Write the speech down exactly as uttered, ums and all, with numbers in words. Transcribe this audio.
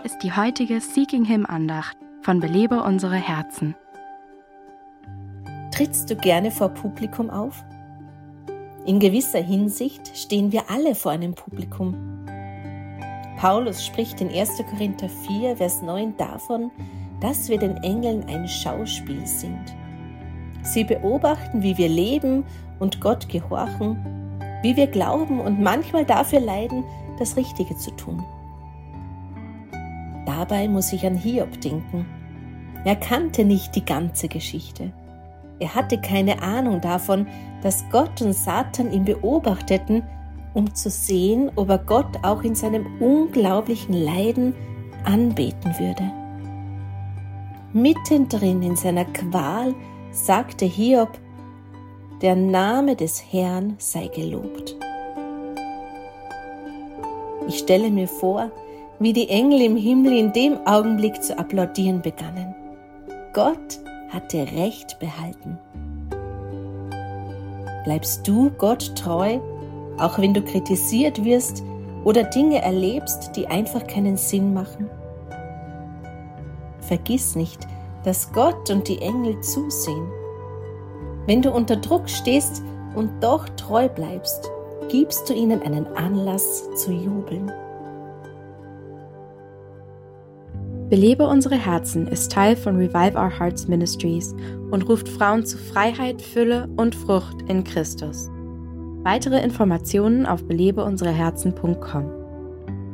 ist die heutige Seeking Him Andacht von Belebe unsere Herzen. Trittst du gerne vor Publikum auf? In gewisser Hinsicht stehen wir alle vor einem Publikum. Paulus spricht in erster Korinther vier, Vers neun davon, dass wir den Engeln ein Schauspiel sind. Sie beobachten, wie wir leben und Gott gehorchen, wie wir glauben und manchmal dafür leiden, das Richtige zu tun. Dabei muss ich an Hiob denken. Er kannte nicht die ganze Geschichte. Er hatte keine Ahnung davon, dass Gott und Satan ihn beobachteten, um zu sehen, ob er Gott auch in seinem unglaublichen Leiden anbeten würde. Mittendrin in seiner Qual sagte Hiob, der Name des Herrn sei gelobt. Ich stelle mir vor, wie die Engel im Himmel in dem Augenblick zu applaudieren begannen. Gott hatte Recht behalten. Bleibst du Gott treu, auch wenn du kritisiert wirst oder Dinge erlebst, die einfach keinen Sinn machen? Vergiss nicht, dass Gott und die Engel zusehen. Wenn du unter Druck stehst und doch treu bleibst, gibst du ihnen einen Anlass zu jubeln. Belebe unsere Herzen ist Teil von Revive Our Hearts Ministries und ruft Frauen zu Freiheit, Fülle und Frucht in Christus. Weitere Informationen auf belebe unsere herzen punkt com.